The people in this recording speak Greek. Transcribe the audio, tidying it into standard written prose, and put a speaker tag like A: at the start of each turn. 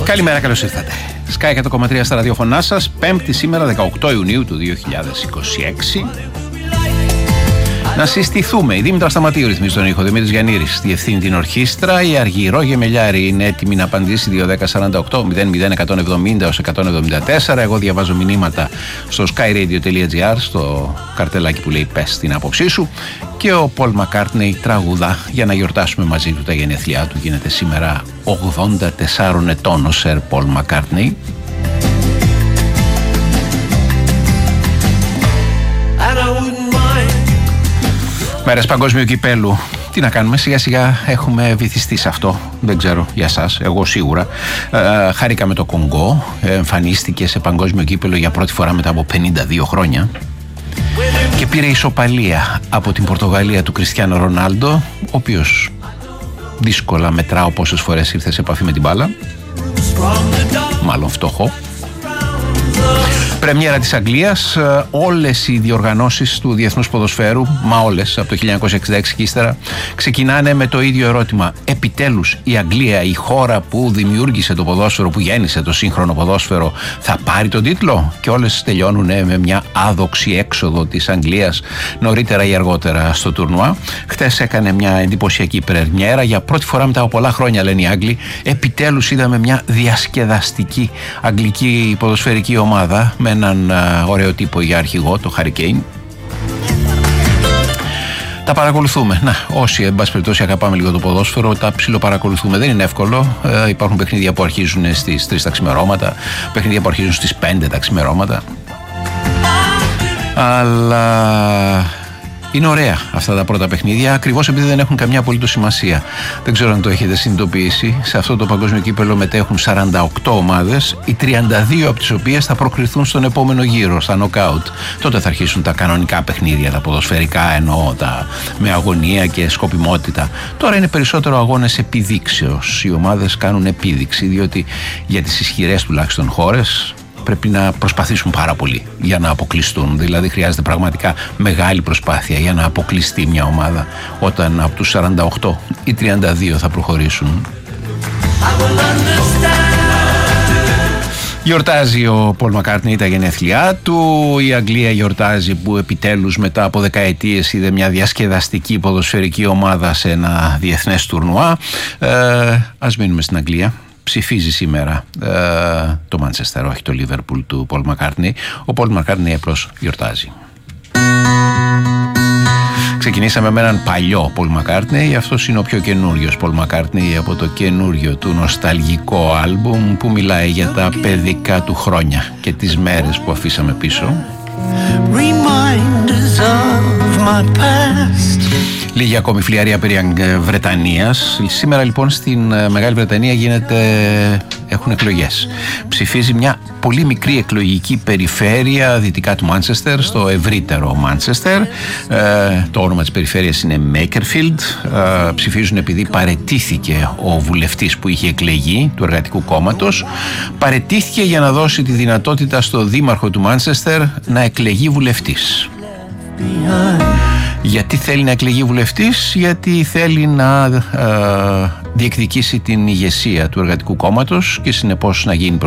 A: Καλημέρα, καλώς ήρθατε. Sky 100,3 στα ραδιοφωνά σας, Πέμπτη σήμερα 18 Ιουνίου του 2026. Να συστηθούμε. Η Δήμητρα Σταματίου ρυθμίζει τον ήχο. Δημήτρης Γιαννήρης διευθύνει την ορχήστρα. Η Αργυρό Γεμελιάρη είναι έτοιμη να απαντήσει 210-48-00-170-174. Εγώ διαβάζω μηνύματα στο skyradio.gr, στο καρτελάκι που λέει πες την άποψή σου. Και ο Πολ Μακκάρτνεϊ τραγουδά για να γιορτάσουμε μαζί του τα γενέθλιά του. Γίνεται σήμερα 84 ετών ο Σερ Πολ Μακκάρτνεϊ. Μέρες Παγκόσμιου Κυπέλου. Τι να κάνουμε, σιγά σιγά έχουμε βυθιστεί σε αυτό. Δεν ξέρω για σας, εγώ σίγουρα. Χαρήκαμε το Κονγκό. Εμφανίστηκε σε παγκόσμιο κύπελο για πρώτη φορά μετά από 52 χρόνια. Και πήρε ισοπαλία από την Πορτογαλία του Κριστιάνο Ρονάλντο, ο οποίος δύσκολα μετράω πόσες φορές ήρθε σε επαφή με την μπάλα. Μάλλον φτωχό. Πρεμιέρα της Αγγλίας, όλες οι διοργανώσεις του Διεθνούς Ποδοσφαίρου, μα όλες από το 1966 και ύστερα, ξεκινάνε με το ίδιο ερώτημα. Επιτέλους η Αγγλία, η χώρα που δημιούργησε το ποδόσφαιρο, που γέννησε το σύγχρονο ποδόσφαιρο, θα πάρει τον τίτλο? Και όλες τελειώνουν με μια άδοξη έξοδο της Αγγλίας νωρίτερα ή αργότερα στο τουρνουά. Χτες έκανε μια εντυπωσιακή πρεμιέρα. Για πρώτη φορά μετά από πολλά χρόνια, λένε οι Άγγλοι, επιτέλους είδαμε μια διασκεδαστική αγγλική ποδοσφαιρική ομάδα με έναν ωραίο τύπο για αρχηγό, το Harry Kane. Τα παρακολουθούμε. Να, όσοι εν πάση περιπτώσει αγαπάμε λίγο το ποδόσφαιρο, τα ψιλοπαρακολουθούμε. Δεν είναι εύκολο. Υπάρχουν παιχνίδια που αρχίζουν στις 3 τα ξημερώματα, παιχνίδια που αρχίζουν στις 5 τα ξημερώματα. Αλλά είναι ωραία αυτά τα πρώτα παιχνίδια, ακριβώς επειδή δεν έχουν καμιά απολύτως σημασία. Δεν ξέρω αν το έχετε συνειδητοποιήσει. Σε αυτό το παγκόσμιο κύπελο μετέχουν 48 ομάδες, οι 32 από τις οποίες θα προκριθούν στον επόμενο γύρο, στα νοκάουτ. Τότε θα αρχίσουν τα κανονικά παιχνίδια, τα ποδοσφαιρικά εννοώ, τα με αγωνία και σκοπιμότητα. Τώρα είναι περισσότερο αγώνες επιδείξεως. Οι ομάδες κάνουν επίδειξη, διότι για τις ισχυρές τουλάχιστον χώρες πρέπει να προσπαθήσουν πάρα πολύ για να αποκλειστούν. Δηλαδή χρειάζεται πραγματικά μεγάλη προσπάθεια για να αποκλειστεί μια ομάδα, όταν από τους 48 οι 32 θα προχωρήσουν. Γιορτάζει ο Πολ Μακκάρτνεϊ τα γενέθλιά του. Η Αγγλία γιορτάζει που επιτέλους μετά από δεκαετίες είδε μια διασκεδαστική ποδοσφαιρική ομάδα σε ένα διεθνές τουρνουά. Ας μείνουμε στην Αγγλία. Ψηφίζει σήμερα το Μάντσεστερ, όχι το Λίβερπουλ του Πολ Μακκάρτνεϊ. Ο Πολ Μακκάρτνεϊ απλώς γιορτάζει. Ξεκινήσαμε με έναν παλιό Πολ Μακκάρτνεϊ. Αυτός είναι ο πιο καινούριος Πολ Μακκάρτνεϊ από το καινούριο του νοσταλγικό άλμπουμ που μιλάει για τα παιδικά του χρόνια και τις μέρες που αφήσαμε πίσω. Λίγη ακόμη φλιαρία περί Βρετανίας. Σήμερα λοιπόν στην Μεγάλη Βρετανία έχουν εκλογές. Ψηφίζει μια πολύ μικρή εκλογική περιφέρεια δυτικά του Μάντσεστερ, στο ευρύτερο Μάντσεστερ. Το όνομα της περιφέρειας είναι Makerfield. Ψηφίζουν επειδή παραιτήθηκε ο βουλευτής που είχε εκλεγεί του Εργατικού Κόμματος. Παραιτήθηκε για να δώσει τη δυνατότητα στο δήμαρχο του Μάντσεστερ να εκλεγεί βουλευτής. Γιατί θέλει να εκλεγεί βουλευτής? Γιατί θέλει να διεκδικήσει την ηγεσία του Εργατικού Κόμματος και συνεπώς να γίνει